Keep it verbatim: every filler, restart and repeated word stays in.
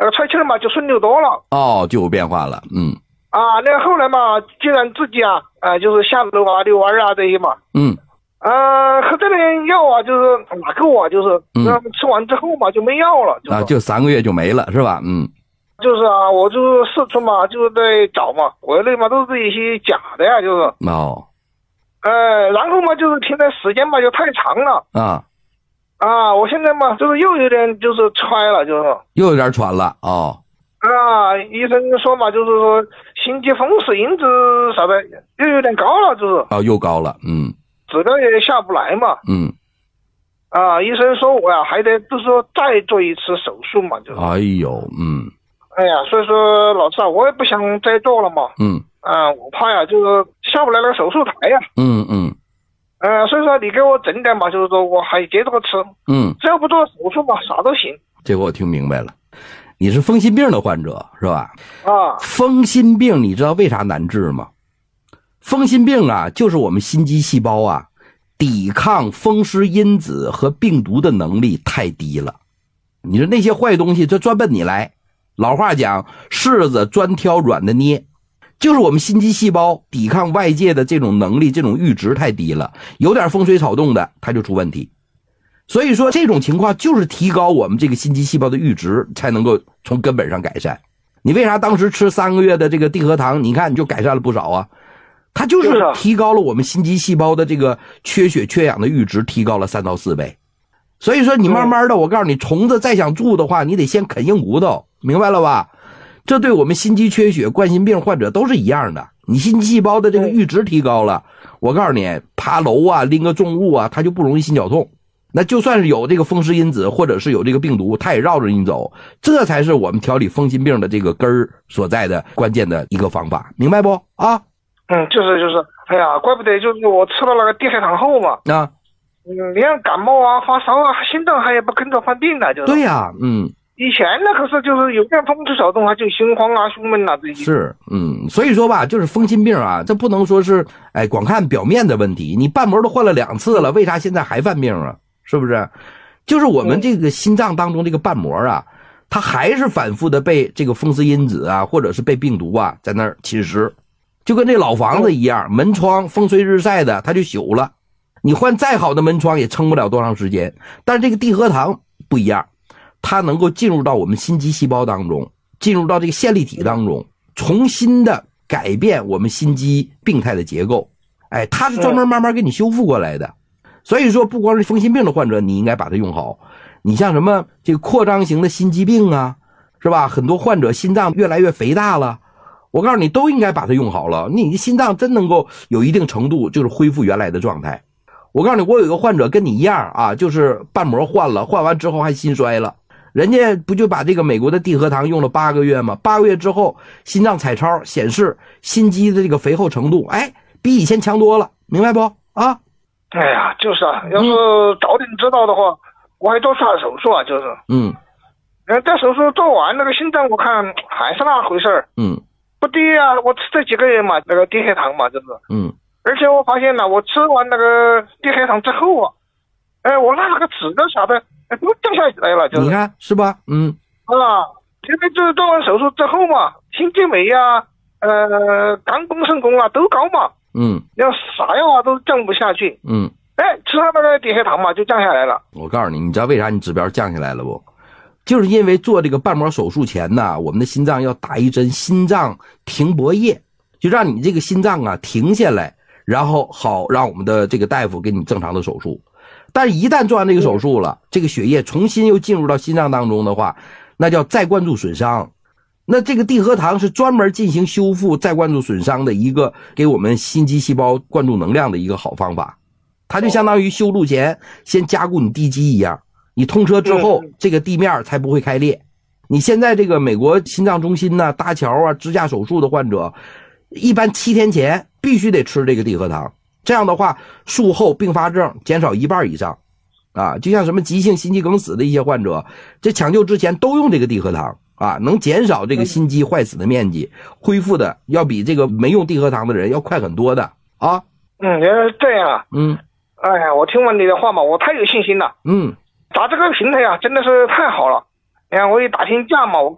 个吹气儿嘛就顺溜多了。 哦，就有变化了。嗯。 啊，那个后来嘛，既然自己啊，呃，就是下楼啊、遛弯啊这些嘛。 嗯。 呃，喝这点药啊，就是哪够啊，就是，嗯，吃完之后嘛就没药了。 啊，就三个月就没了，是吧？嗯。 就是啊，我就是四处嘛，就是在找嘛，国内嘛都是一些假的呀，就是。 哦。 呃，然后嘛，就是停的时间嘛就太长了。 啊。 啊，我现在嘛，就是又有点就是揣了，就是又有点喘了。哦。 啊，医生说嘛，就是说心肌风湿因子啥的又有点高了，就是。 哦，又高了。嗯。 指标也下不来嘛。 嗯。 啊，医生说我呀还得就是说再做一次手术嘛，就是。 哎呦，嗯。 哎呀，所以说老师啊，我也不想再做了嘛。 嗯。 啊，我怕呀，就是下不来那个手术台呀。 嗯嗯。 呃，所以说你给我整点嘛，就是说我还接着吃。 嗯。 只要不做手术嘛，啥都行。 这个我听明白了，你是风心病的患者是吧？ 啊。 风心病你知道为啥难治吗？风心病啊，就是我们心肌细胞啊，抵抗风湿因子和病毒的能力太低了。你说那些坏东西，这专奔你来。老话讲，柿子专挑软的捏，就是我们心肌细胞抵抗外界的这种能力，这种阈值太低了，有点风吹草动的，它就出问题。所以说这种情况就是提高我们这个心肌细胞的阈值，才能够从根本上改善。你为啥当时吃三个月的这个地核糖，你看就改善了不少啊？它就是提高了我们心肌细胞的这个缺血缺氧的阈值，提高了三到四倍。所以说你慢慢的，我告诉你，虫子再想住的话，你得先啃硬骨头，明白了吧？这对我们心肌缺血、冠心病患者都是一样的。你心肌细胞的这个阈值提高了，我告诉你，爬楼啊、拎个重物啊，它就不容易心绞痛。那就算是有这个风湿因子或者是有这个病毒，它也绕着你走，这才是我们调理风心病的这个根儿所在的关键的一个方法，明白不啊？ 嗯，就是就是，哎呀，怪不得就是我吃了那个地黑糖后嘛， 啊， 嗯，连感冒啊、发烧啊、心脏还也不跟着犯病了，就是。 对呀、啊，嗯。 以前呢，可是就是有点风吹草动，它就心慌啊、胸闷啊这些。 是，嗯，所以说吧，就是风心病啊，这不能说是，哎，光看表面的问题，你瓣膜都换了两次了，为啥现在还犯病啊？是不是？就是我们这个心脏当中这个瓣膜啊，它还是反复的被这个风湿因子啊，或者是被病毒啊在那儿侵蚀，就跟这老房子一样，门窗风吹日晒的，它就朽了。你换再好的门窗也撑不了多长时间，但是这个地核糖不一样。它能够进入到我们心肌细胞当中，进入到这个线粒体当中，重新的改变我们心肌病态的结构。哎，它是专门慢慢给你修复过来的。所以说，不光是风心病的患者，你应该把它用好。你像什么这个扩张型的心肌病啊，是吧？很多患者心脏越来越肥大了，我告诉你，都应该把它用好了。你的心脏真能够有一定程度就是恢复原来的状态。我告诉你，我有一个患者跟你一样啊，就是瓣膜换了，换完之后还心衰了。人家不就把这个美国的地核糖用了八个月吗？八个月之后，心脏彩超显示心肌的这个肥厚程度，哎，比以前强多了，明白不？啊？ 哎呀，就是啊，要是早点知道的话，我还多做手术啊，就是。嗯。呃，这手术做完，那个心脏我看还是那回事儿。嗯。不低啊，我吃这几个月嘛，那个地黑糖嘛，就是。嗯。而且我发现了，我吃完那个地黑糖之后啊，哎，我那个指标啥的。都降下来了，就是、 你看是吧？嗯啊，现在就是做完手术之后嘛，心肌酶啊，呃，肝功肾功啊都高嘛，嗯，要啥药啊都降不下去，嗯，哎，吃上那个地黑糖嘛就降下来了。 我告诉你，你知道为啥你指标降下来了不？就是因为做这个瓣膜手术前呢，我们的心脏要打一针心脏停泊液，就让你这个心脏啊停下来，然后好让我们的这个大夫给你正常的手术。但是一旦做完这个手术了，这个血液重新又进入到心脏当中的话，那叫再灌注损伤。那这个地核糖是专门进行修复再灌注损伤的一个给我们心肌细胞灌注能量的一个好方法。它就相当于修路前先加固你地基一样，你通车之后这个地面才不会开裂。你现在这个美国心脏中心呢，搭桥啊、支架手术的患者，一般七天前必须得吃这个地核糖。这样的话，术后并发症减少一半以上，啊，就像什么急性心肌梗死的一些患者，这抢救之前都用这个地核糖啊，能减少这个心肌坏死的面积，恢复的要比这个没用地核糖的人要快很多的啊。 嗯，原来是这样啊。嗯，哎呀，我听完你的话嘛，我太有信心了。嗯，打这个平台啊，真的是太好了。哎呀，我一打听价嘛，我